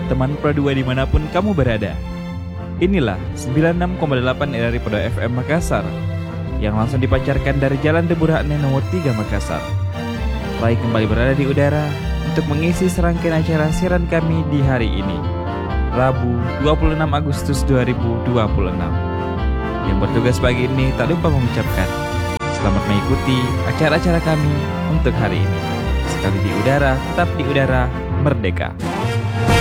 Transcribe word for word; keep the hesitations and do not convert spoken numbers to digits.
teman Pro dua dimanapun kamu berada. Inilah sembilan puluh enam koma delapan R R I Pada F M Makassar yang langsung dipancarkan dari Jalan Debur Hakne nomor tiga Makassar. Rai kembali berada di udara untuk mengisi serangkaian acara siaran kami di hari ini, Rabu dua puluh enam Agustus dua ribu dua puluh enam. Yang bertugas pagi ini tak lupa mengucapkan selamat mengikuti acara-acara kami untuk hari ini. Sekali di udara, tetap di udara, merdeka.